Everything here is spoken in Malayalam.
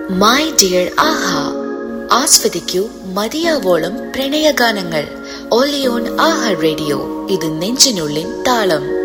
മൈ ഡിയർ ആഹാ, ആസ്വദിക്കൂ മതിയാവോളം പ്രണയഗാനങ്ങൾ. Only on Aaha radio. ഇത് നെഞ്ചിനുള്ളിൻ താളം.